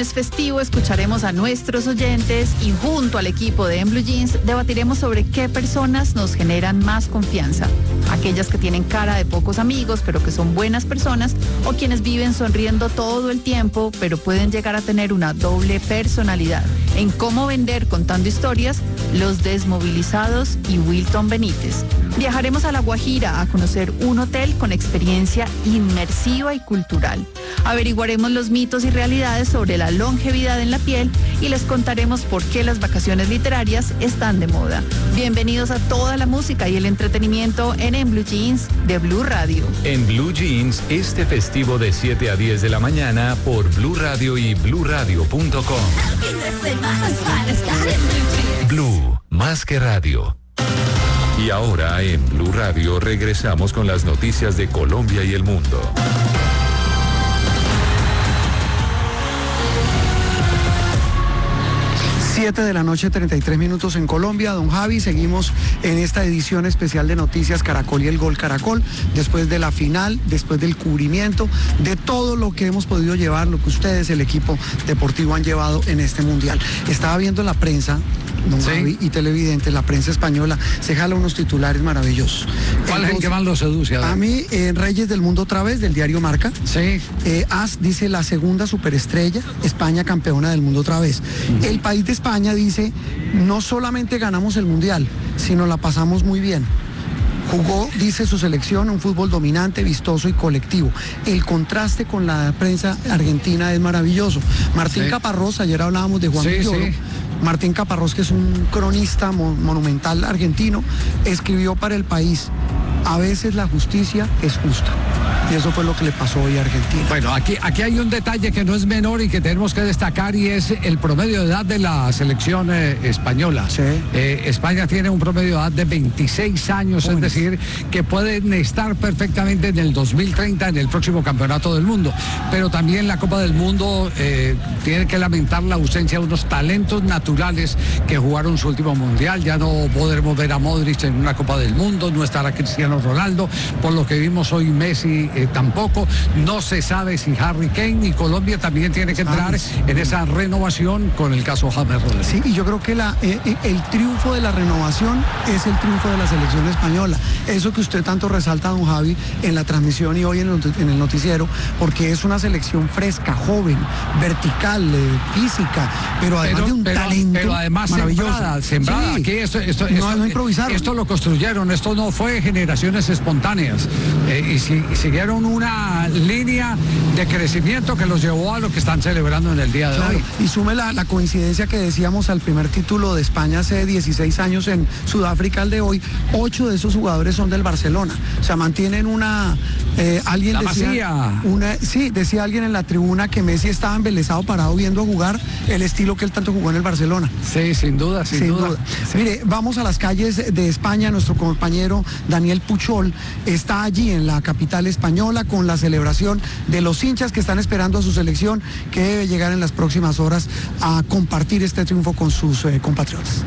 es festivo, escucharemos a nuestros oyentes y junto al equipo de En Blue Jeans debatiremos sobre qué personas nos generan más confianza. Aquellas que tienen cara de pocos amigos, pero que son buenas personas, o quienes viven sonriendo todo el tiempo, pero pueden llegar a tener una doble personalidad. En Cómo Vender Contando Historias, Los Desmovilizados y Wilton Benítez. Viajaremos a La Guajira a conocer un hotel con experiencia inmersiva y cultural. Averiguaremos los mitos y realidades sobre la longevidad en la piel y les contaremos por qué las vacaciones literarias están de moda. Bienvenidos a toda la música y el entretenimiento en Blue Jeans de Blue Radio. En Blue Jeans, este festivo de 7 a 10 de la mañana por Blue Radio y bluradio.com. Blue, más que radio. Y ahora en Blue Radio regresamos con las noticias de Colombia y el mundo. 7 de la noche, 33 minutos en Colombia. Don Javi, seguimos en esta edición especial de Noticias Caracol y el Gol Caracol, después de la final, después del cubrimiento, de todo lo que hemos podido llevar, lo que ustedes, el equipo deportivo, han llevado en este Mundial. Estaba viendo la prensa, don Javi, y televidentes, la prensa española, se jala unos titulares maravillosos. ¿Cuál es el que más lo seduce? A mí, Reyes del Mundo otra vez, del diario Marca. Sí. AS dice la segunda superestrella, España campeona del mundo otra vez. El País de España dice, no solamente ganamos el Mundial, sino la pasamos muy bien. Jugó, dice su selección, un fútbol dominante, vistoso y colectivo. El contraste con la prensa argentina es maravilloso. Martín Caparrós, ayer hablábamos de Juan Villoro. Martín Caparrós, que es un cronista monumental argentino, escribió para El País: a veces la justicia es justa. Y eso fue lo que le pasó hoy a Argentina. Bueno, aquí hay un detalle que no es menor y que tenemos que destacar, y es el promedio de edad de la selección española. Sí. España tiene un promedio de edad de 26 años, es decir, que pueden estar perfectamente en el 2030 en el próximo campeonato del mundo. Pero también la Copa del Mundo tiene que lamentar la ausencia de unos talentos naturales que jugaron su último mundial. Ya no podremos ver a Modric en una Copa del Mundo, no estará Cristiano Ronaldo, por lo que vimos hoy Messi tampoco, no se sabe si Harry Kane, y Colombia también tiene que entrar en esa renovación con el caso James Rodríguez. Sí, y yo creo que el triunfo de la renovación es el triunfo de la selección española. Eso que usted tanto resalta, don Javi, en la transmisión y hoy en el noticiero, porque es una selección fresca, joven, vertical, física, pero además de un talento pero además maravilloso. Sembrada. Sí. Aquí esto no improvisaron. Esto lo construyeron, esto no fue generaciones espontáneas, y siguieron una línea de crecimiento que los llevó a lo que están celebrando en el día de hoy. Y sume la coincidencia que decíamos al primer título de España hace 16 años en Sudáfrica al de hoy. 8 de esos jugadores son del Barcelona. O sea, mantienen alguien la decía, decía alguien en la tribuna que Messi estaba embelesado parado viendo jugar el estilo que él tanto jugó en el Barcelona. Sí, sin duda. Sí. Mire, vamos a las calles de España. Nuestro compañero Daniel Puchol está allí en la capital española con la celebración de los hinchas que están esperando a su selección, que debe llegar en las próximas horas a compartir este triunfo con sus compatriotas.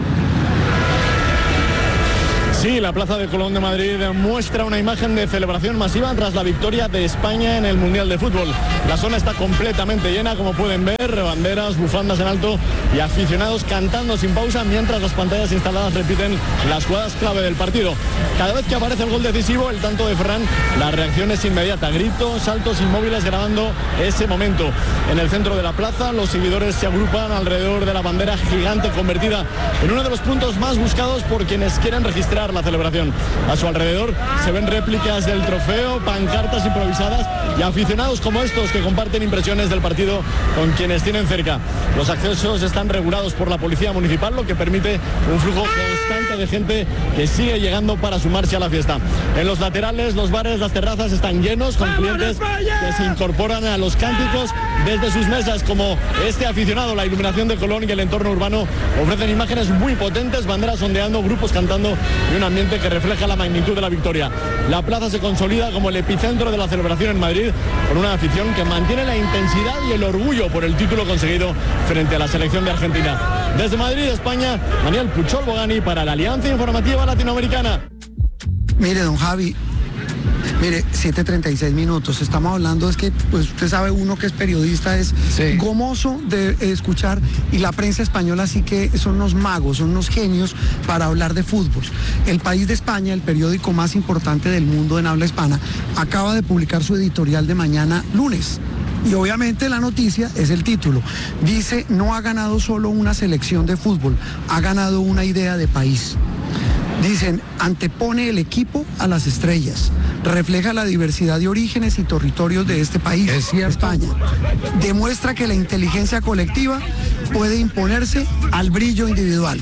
Sí, la Plaza de Colón de Madrid muestra una imagen de celebración masiva tras la victoria de España en el Mundial de Fútbol. La zona está completamente llena, como pueden ver, banderas, bufandas en alto y aficionados cantando sin pausa mientras las pantallas instaladas repiten las jugadas clave del partido. Cada vez que aparece el gol decisivo, el tanto de Ferran, la reacción es inmediata, gritos, saltos inmóviles grabando ese momento. En el centro de la plaza, los seguidores se agrupan alrededor de la bandera gigante convertida en uno de los puntos más buscados por quienes quieren registrar la celebración. A su alrededor se ven réplicas del trofeo, pancartas improvisadas y aficionados como estos que comparten impresiones del partido con quienes tienen cerca. Los accesos están regulados por la policía municipal, lo que permite un flujo constante de gente que sigue llegando para sumarse a la fiesta. En los laterales, los bares, las terrazas están llenos con clientes que se incorporan a los cánticos desde sus mesas, como este aficionado. La iluminación de Colón y el entorno urbano ofrecen imágenes muy potentes, banderas ondeando, grupos cantando y un ambiente que refleja la magnitud de la victoria. La plaza se consolida como el epicentro de la celebración en Madrid, con una afición que mantiene la intensidad y el orgullo por el título conseguido frente a la selección de Argentina. Desde Madrid, España, Daniel Puchol Bogani para la Alianza Informativa Latinoamericana. Mire, don Javi, Mire, 7:36 minutos. Estamos hablando, es que, pues usted sabe, uno que es periodista es gomoso de escuchar, y la prensa española sí que son unos magos, son unos genios para hablar de fútbol. El País de España, el periódico más importante del mundo en habla hispana, acaba de publicar su editorial de mañana lunes. Y obviamente la noticia es el título. Dice, no ha ganado solo una selección de fútbol, ha ganado una idea de país. Dicen, antepone el equipo a las estrellas, refleja la diversidad de orígenes y territorios de este país, España. Demuestra que la inteligencia colectiva puede imponerse al brillo individual.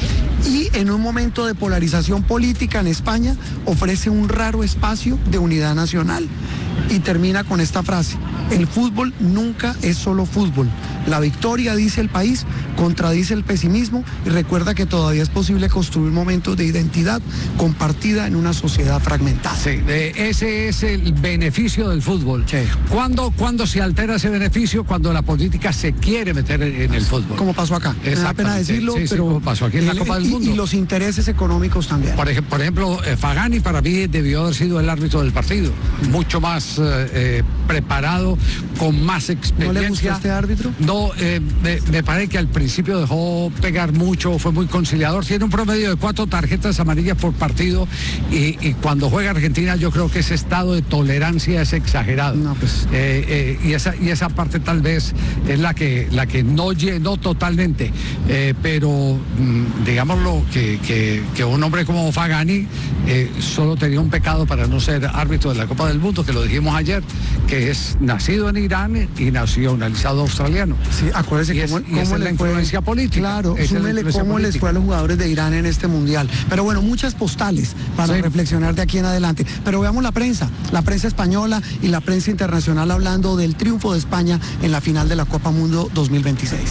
Y en un momento de polarización política en España, ofrece un raro espacio de unidad nacional. Y termina con esta frase: el fútbol nunca es solo fútbol. La victoria, dice el país, contradice el pesimismo y recuerda que todavía es posible construir momentos de identidad compartida en una sociedad fragmentada. Sí, ese es el beneficio del fútbol. Sí. ¿Cuándo se altera ese beneficio? Cuando la política se quiere meter en el fútbol. Como pasó acá. Me da pena decirlo, pero como pasó aquí en la Copa del Mundo. Y los intereses económicos también. Por ejemplo, Fagani para mí debió haber sido el árbitro del partido. Mucho más preparado, con más experiencia. ¿No le gustó este árbitro? No, me parece que al principio dejó pegar mucho, fue muy conciliador. Tiene un promedio de 4 tarjetas amarillas por partido y cuando juega Argentina yo creo que ese estado de tolerancia es exagerado. No, pues. Y esa parte tal vez es la que no llenó totalmente. Pero digámoslo que un hombre como Fagani solo tenía un pecado para no ser árbitro de la Copa del Mundo, que lo dijimos ayer, que es nacido en Irán y nacionalizado australiano. Sí, acuérdese cómo la influencia política. Claro, súmele cómo les fue a los jugadores de Irán en este mundial. Pero bueno, muchas postales para reflexionar de aquí en adelante. Pero veamos la prensa española y la prensa internacional hablando del triunfo de España en la final de la Copa Mundo 2026.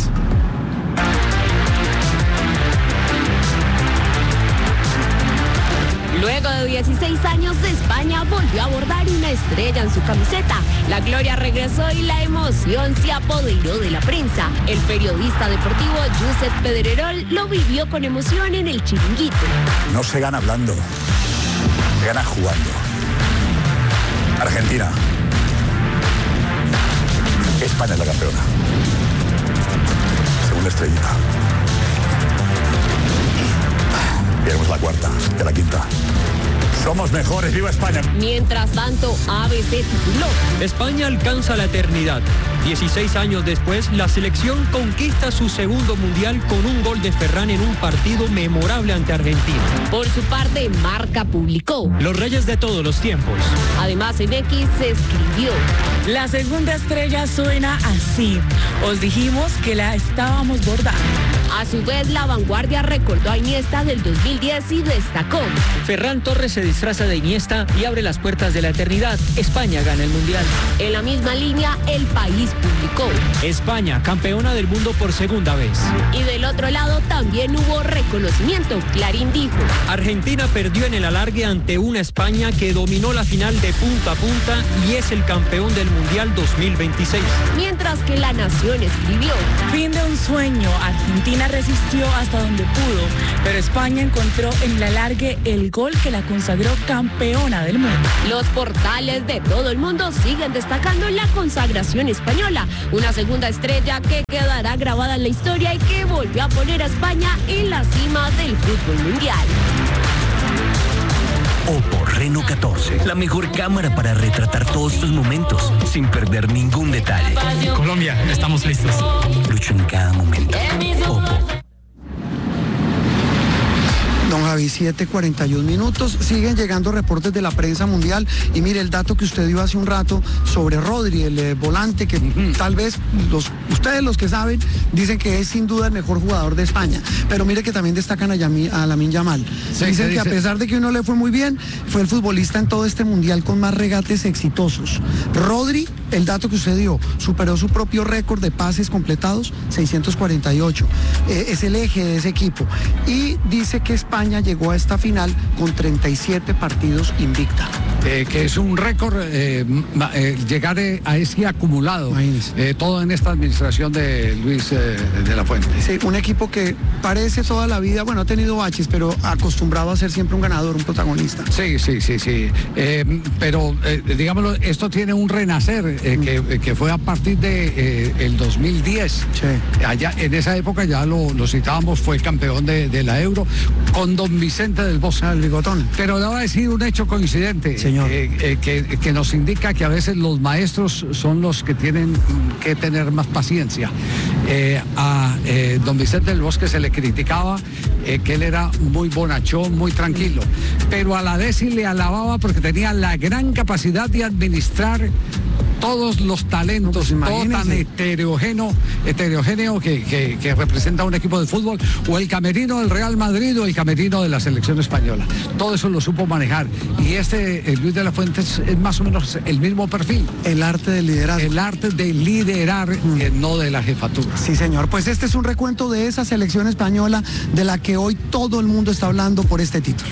Luego de 16 años, España volvió a bordar una estrella en su camiseta. La gloria regresó y la emoción se apoderó de la prensa. El periodista deportivo Josep Pedrerol lo vivió con emoción en el Chiringuito. No se gana hablando, se gana jugando. Argentina. España es la campeona. Segunda estrellita. Queremos la cuarta, de la quinta. Somos mejores, ¡viva España! Mientras tanto, ABC tituló: España alcanza la eternidad. 16 años después, la selección conquista su segundo mundial con un gol de Ferran en un partido memorable ante Argentina. Por su parte, Marca publicó: Los reyes de todos los tiempos. Además, en X se escribió: La segunda estrella suena así. Os dijimos que la estábamos bordando. A su vez, La Vanguardia recordó a Iniesta del 2010 y destacó: Ferran Torres se disfraza de Iniesta y abre las puertas de la eternidad. España gana el mundial. En la misma línea, El País publicó: España, campeona del mundo por segunda vez. Y del otro lado también hubo reconocimiento. Clarín dijo: Argentina perdió en el alargue ante una España que dominó la final de punta a punta y es el campeón del mundial 2026. Mientras que La Nación escribió: Fin de un sueño. Argentina resistió hasta donde pudo, pero España encontró en el alargue el gol que la consagró campeona del mundo. Los portales de todo el mundo siguen destacando la consagración española, una segunda estrella que quedará grabada en la historia y que volvió a poner a España en la cima del fútbol mundial. Oppo Reno 14, la mejor cámara para retratar todos tus momentos sin perder ningún detalle. Colombia, estamos listos. Lucho en cada momento. Oppo. Don Javi, 7:41 minutos. Siguen llegando reportes de la prensa mundial. Y mire el dato que usted dio hace un rato sobre Rodri, el volante, que tal vez ustedes los que saben dicen que es sin duda el mejor jugador de España. Pero mire que también destacan a Lamine Yamal. Dicen que a pesar de que uno le fue muy bien, fue el futbolista en todo este mundial con más regates exitosos. Rodri el dato que usted dio, superó su propio récord de pases completados, 648. Es el eje de ese equipo. Y dice que España llegó a esta final con 37 partidos invicta. Que es un récord llegar a ese acumulado, todo en esta administración de Luis de la Fuente. Sí, un equipo que parece toda la vida, bueno, ha tenido baches, pero acostumbrado a ser siempre un ganador, un protagonista. Sí. Pero, digámoslo, esto tiene un renacer que fue a partir de el 2010. Sí. Allá, en esa época ya lo citábamos, fue campeón de la Euro con don Vicente del Bosque. El bigotón. Pero le voy a decir un hecho coincidente. Señor. Que nos indica que a veces los maestros son los que tienen que tener más paciencia. A don Vicente del Bosque se le criticaba que él era muy bonachón, muy tranquilo, pero a la vez sí le alababa porque tenía la gran capacidad de administrar todos los talentos, todo tan heterogéneo que representa un equipo de fútbol, o el camerino del Real Madrid o el camerino de la selección española. Todo eso lo supo manejar. Y Luis de la Fuente es más o menos el mismo perfil. El arte de liderar. El arte de liderar, no de la jefatura. Sí, señor. Pues este es un recuento de esa selección española de la que hoy todo el mundo está hablando por este título.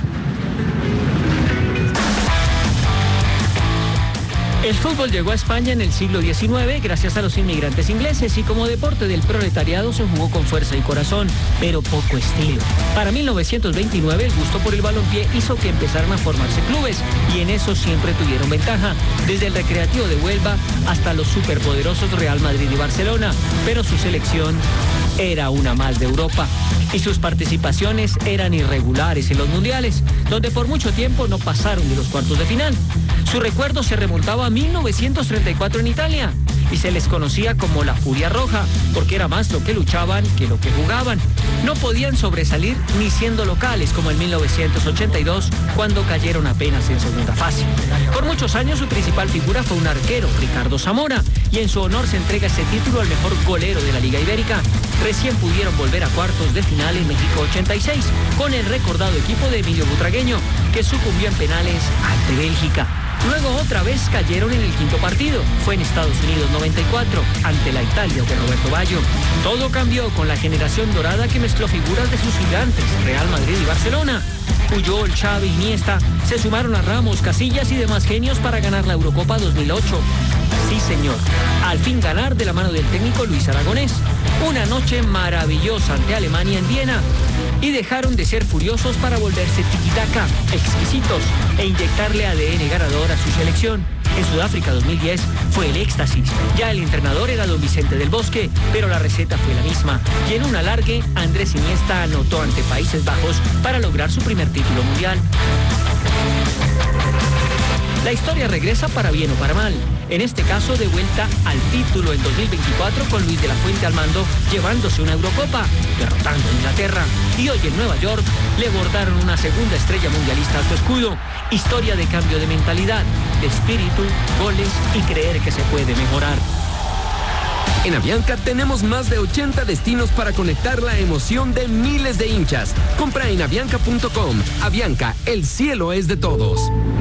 El fútbol llegó a España en el siglo XIX gracias a los inmigrantes ingleses y como deporte del proletariado se jugó con fuerza y corazón, pero poco estilo. Para 1929 el gusto por el balompié hizo que empezaran a formarse clubes y en eso siempre tuvieron ventaja, desde el Recreativo de Huelva hasta los superpoderosos Real Madrid y Barcelona, pero su selección era una más de Europa y sus participaciones eran irregulares en los mundiales, donde por mucho tiempo no pasaron de los cuartos de final. Su recuerdo se remontaba a 1934 en Italia y se les conocía como la Furia Roja, porque era más lo que luchaban que lo que jugaban. No podían sobresalir ni siendo locales, como en 1982, cuando cayeron apenas en segunda fase. Por muchos años su principal figura fue un arquero, Ricardo Zamora, y en su honor se entrega ese título al mejor golero de la Liga Ibérica. Recién pudieron volver a cuartos de final en México 86, con el recordado equipo de Emilio Butragueño, que sucumbió en penales ante Bélgica. Luego otra vez cayeron en el quinto partido. Fue en Estados Unidos 94, ante la Italia de Roberto Baggio. Todo cambió con la generación dorada que mezcló figuras de sus gigantes, Real Madrid y Barcelona. Puyol, Xavi, Iniesta, se sumaron a Ramos, Casillas y demás genios para ganar la Eurocopa 2008. Sí, señor, al fin ganar de la mano del técnico Luis Aragonés. Una noche maravillosa ante Alemania en Viena. Y dejaron de ser furiosos para volverse tiquitaca, exquisitos, e inyectarle ADN ganador a su selección. En Sudáfrica 2010 fue el éxtasis. Ya el entrenador era don Vicente del Bosque, pero la receta fue la misma. Y en un alargue, Andrés Iniesta anotó ante Países Bajos para lograr su primer título mundial. La historia regresa para bien o para mal. En este caso, de vuelta al título en 2024 con Luis de la Fuente al mando, llevándose una Eurocopa, derrotando a Inglaterra. Y hoy en Nueva York le bordaron una segunda estrella mundialista a su escudo. Historia de cambio de mentalidad, de espíritu, goles y creer que se puede mejorar. En Avianca tenemos más de 80 destinos para conectar la emoción de miles de hinchas. Compra en avianca.com. Avianca, el cielo es de todos.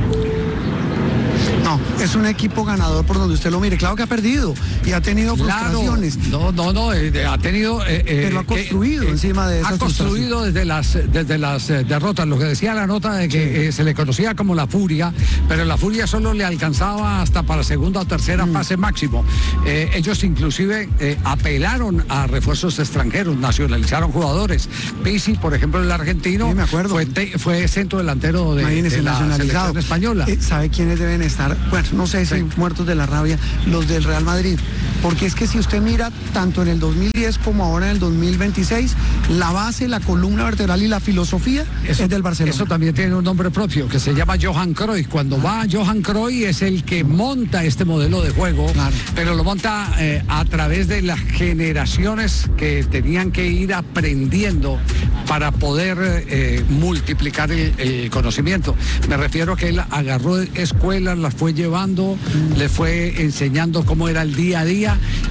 No, es un equipo ganador por donde usted lo mire. Claro que ha perdido y ha tenido frustraciones. No, ha tenido... pero ha construido encima de esas Ha construido desde las derrotas. Lo que decía la nota de que se le conocía como la Furia, pero la Furia solo le alcanzaba hasta para segunda o tercera fase máximo. Ellos inclusive apelaron a refuerzos extranjeros, nacionalizaron jugadores. Pizzi, por ejemplo, el argentino, sí, me acuerdo. fue centro delantero de la selección española. ¿Sabe quiénes deben estar? Bueno, no sé si muertos de la rabia, los del Real Madrid, porque es que si usted mira tanto en el 2010 como ahora en el 2026, la base, la columna vertebral y la filosofía es del Barcelona. Eso también tiene un nombre propio que se llama Johan Cruyff. Cuando va Johan Cruyff es el que monta este modelo de juego, claro, pero lo monta a través de las generaciones que tenían que ir aprendiendo para poder multiplicar el conocimiento. Me refiero a que él agarró escuelas, las fue llevando, le fue enseñando cómo era el día a día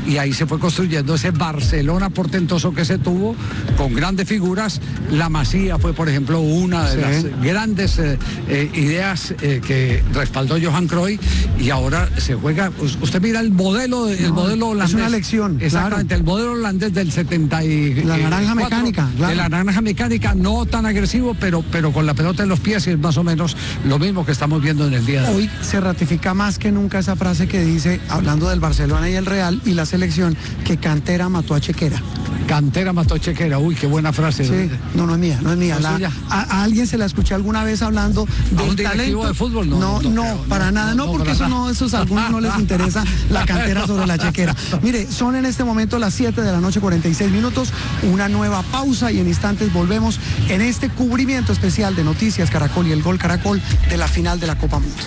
y ahí se fue construyendo ese Barcelona portentoso que se tuvo, con grandes figuras. La Masía fue, por ejemplo, una de las grandes ideas que respaldó Johan Cruyff, y ahora se juega, usted mira el modelo holandés. Es una lección. Exactamente, claro. El modelo holandés del 70 y la naranja mecánica, claro. De la naranja mecánica, no tan agresivo, pero con la pelota en los pies, y es más o menos lo mismo que estamos viendo en el día de hoy. Hoy se ratifica más que nunca esa frase que dice, hablando del Barcelona y el Real y la selección, que cantera mató a chequera. Cantera mató a chequera, uy, qué buena frase. Sí, no es mía. A alguien se la escuché alguna vez hablando del talento de fútbol. No, para nada, porque esos a algunos no les interesa la cantera sobre la chequera. Mire, son en este momento las 7 de la noche, 46 minutos, una nueva pausa y en instantes volvemos en este cubrimiento especial de Noticias Caracol y el Gol Caracol de la final de la Copa Mundo.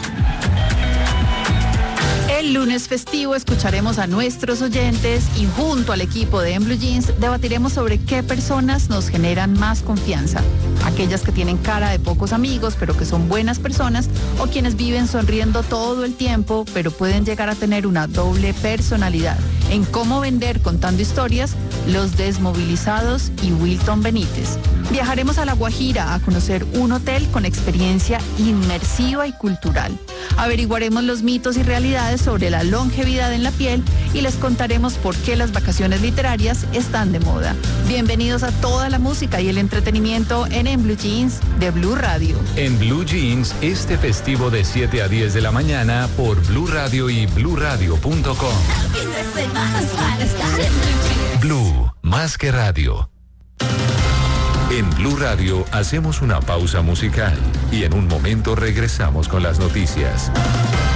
El lunes festivo escucharemos a nuestros oyentes y junto al equipo de En Blue Jeans debatiremos sobre qué personas nos generan más confianza. Aquellas que tienen cara de pocos amigos pero que son buenas personas, o quienes viven sonriendo todo el tiempo pero pueden llegar a tener una doble personalidad. En Cómo Vender Contando Historias, Los Desmovilizados y Wilton Benítez. Viajaremos a La Guajira a conocer un hotel con experiencia inmersiva y cultural. Averiguaremos los mitos y realidades sobre la longevidad en la piel y les contaremos por qué las vacaciones literarias están de moda. Bienvenidos a toda la música y el entretenimiento en Blue Jeans de Blue Radio. En Blue Jeans, este festivo de 7 a 10 de la mañana por Blue Radio y bluradio.com. Blue, más que radio. En Blue Radio hacemos una pausa musical y en un momento regresamos con las noticias.